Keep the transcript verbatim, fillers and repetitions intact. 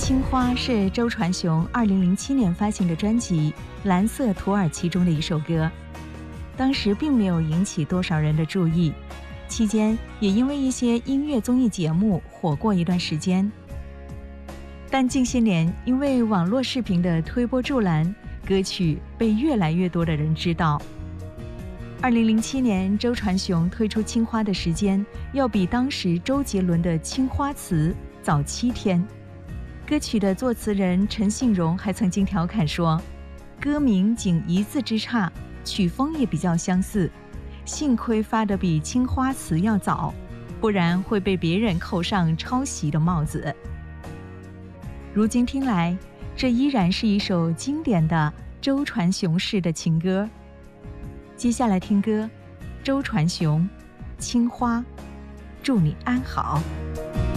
青花是周传雄二零零七年发行的专辑《蓝色土耳其》中的一首歌，当时并没有引起多少人的注意，期间也因为一些音乐综艺节目火过一段时间。但近些年因为网络视频的推波助澜，歌曲被越来越多的人知道。二零零七年周传雄推出青花的时间要比当时周杰伦的青花瓷早七天。歌曲的作词人陈信荣还曾经调侃说，歌名仅一字之差，曲风也比较相似，幸亏发得比青花瓷要早，不然会被别人扣上抄袭的帽子。如今听来，这依然是一首经典的周传雄式的情歌。接下来听歌，周传雄《青花》，祝你安好。